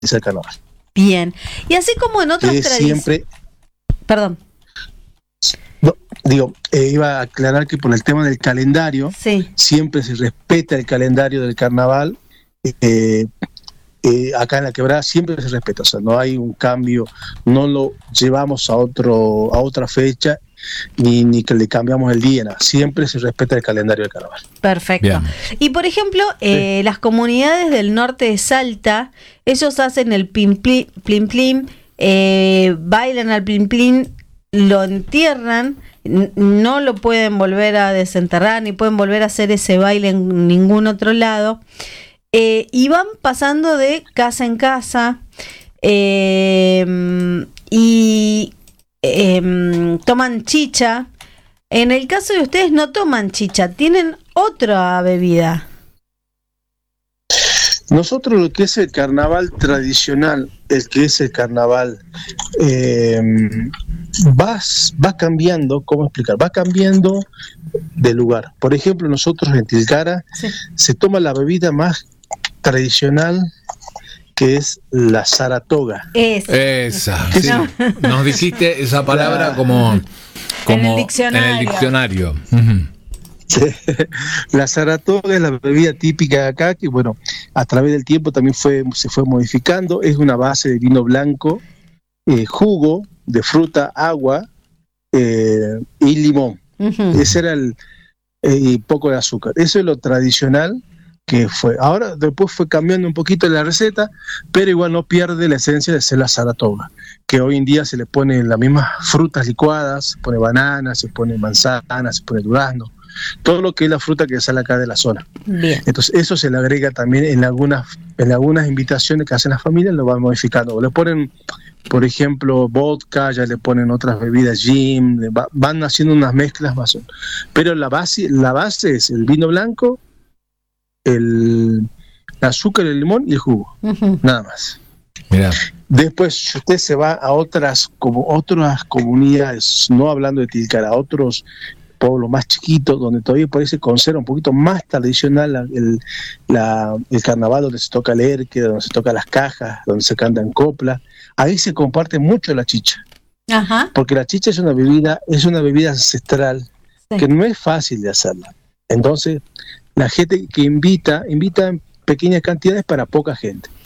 el carnaval. Bien. Y así como en otras tradiciones... Siempre... Perdón. No, iba a aclarar que por el tema del calendario, sí, siempre se respeta el calendario del carnaval. Acá en la Quebrada siempre se respeta, o sea, no hay un cambio, no lo llevamos a otra fecha, ni que le cambiamos el día, nada. Siempre se respeta el calendario del carnaval. Perfecto. Bien. Y por ejemplo, las comunidades del norte de Salta, ellos hacen el plim plim, bailan al plim plim, lo entierran, no lo pueden volver a desenterrar, ni pueden volver a hacer ese baile en ningún otro lado. Y van pasando de casa en casa y toman chicha. En el caso de ustedes no toman chicha, tienen otra bebida. Nosotros lo que es el carnaval tradicional, el que es el carnaval, va cambiando, ¿cómo explicar? Va cambiando de lugar. Por ejemplo, nosotros en Tilcara se toma la bebida más tradicional, que es la Saratoga. Esa, sí. Nos dijiste esa palabra como en el diccionario. En el diccionario. La Saratoga es la bebida típica de acá, que bueno, a través del tiempo también se fue modificando. Es una base de vino blanco, jugo de fruta, agua y limón. Ese era y poco de azúcar. Eso es lo tradicional que fue. Ahora después fue cambiando un poquito la receta, pero igual no pierde la esencia de ser la Saratoga, que hoy en día se le ponen las mismas frutas licuadas, se pone banana, se pone manzana, se pone durazno, todo lo que es la fruta que sale acá de la zona. Bien. Entonces eso se le agrega también en algunas invitaciones que hacen las familias, lo van modificando. Le ponen, por ejemplo, vodka, ya le ponen otras bebidas, gin, van haciendo unas mezclas más. Pero la base es el vino blanco, el azúcar, el limón y el jugo, nada más. Mirá. Después usted se va a otras comunidades, no hablando de Tilcara, a otros pueblos más chiquitos, donde todavía por ahí se conserva un poquito más tradicional el carnaval, donde se toca el erque, donde se toca las cajas, donde se cantan coplas. Ahí se comparte mucho la chicha. Ajá. Porque la chicha es una bebida ancestral, que no es fácil de hacerla. Entonces, la gente que invita en pequeñas cantidades para poca gente.